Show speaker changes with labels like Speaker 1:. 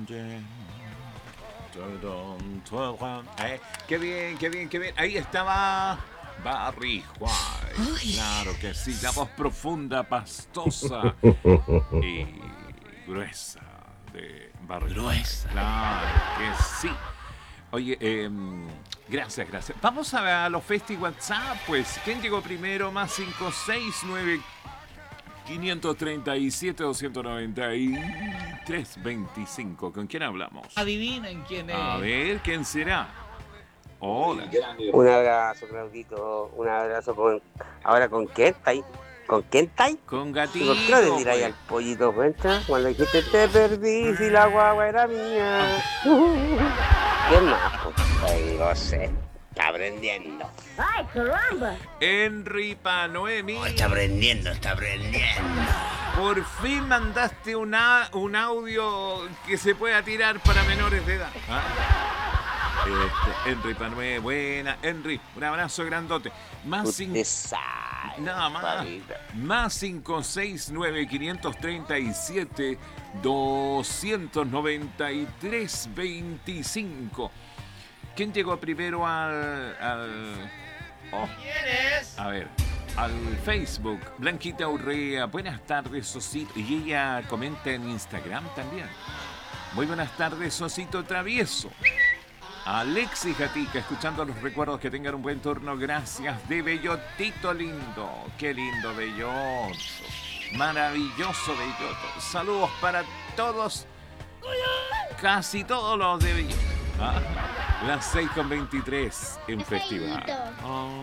Speaker 1: Qué bien, qué bien, qué bien. Ahí estaba Barry White. Claro que sí, la voz profunda, pastosa y gruesa de Barry White. Claro que sí. Oye, gracias, gracias. Vamos a los Festi WhatsApp, pues. ¿Quién llegó primero? Más 569 537 293 25. ¿Con quién hablamos?
Speaker 2: Adivinen quién es.
Speaker 1: A ver, ¿quién será? Hola.
Speaker 3: Un abrazo, Claudito. Un abrazo con... Ahora, ¿con quién estáis? ¿Con quién estáis?
Speaker 1: Con
Speaker 3: ¿Y
Speaker 1: Gatito.
Speaker 3: por qué no le tiráis
Speaker 1: Pues.
Speaker 3: al pollito cuenta? Cuando dijiste te perdí si la guagua era mía. ¿Quién más? Pues, no sé. Está aprendiendo.
Speaker 4: ¡Ay, caramba!
Speaker 1: Henry Panoemi.
Speaker 2: Oh, está aprendiendo.
Speaker 1: Por fin mandaste un audio que se pueda tirar para menores de edad. Henry Panoemi, buena. Henry, un abrazo grandote. Más nada más. Más 569 537 293 25. ¿Quién llegó primero al
Speaker 2: ¿Quién es?
Speaker 1: a ver, al Facebook? Blanquita Urrea, buenas tardes, Sosito. Y ella comenta en Instagram también. Muy buenas tardes, Sosito Travieso. Alexis Gatica, escuchando los recuerdos, que tengan un buen turno. Gracias, de Bellotito lindo. Qué lindo, belloso. Maravilloso, belloto. Saludos para todos. Casi todos los de Belloto. Las 6:23 en Festival.